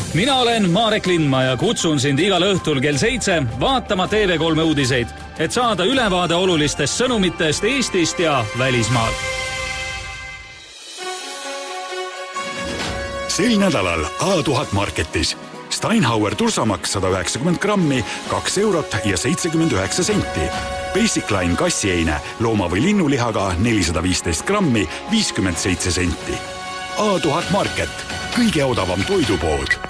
Mina olen Marek Lindma ja kutsun sind igal õhtul kell 7 vaatama TV3 uudiseid, et saada ülevaade olulistest sõnumitest Eestist ja välismaalt. Sel nädalal A1000 Marketis. Steinhauer tursamaks 190 grammi, 2 eurot ja 79 senti. Basic Line kassieine looma- või linnulihaga 415 grammi, 57 senti. A1000 Market. Kõige odavam toidupood.